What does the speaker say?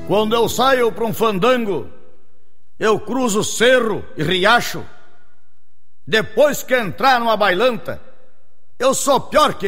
Quando eu saio pra um fandango, eu cruzo cerro e riacho. Depois que entrar numa bailanta, eu sou pior que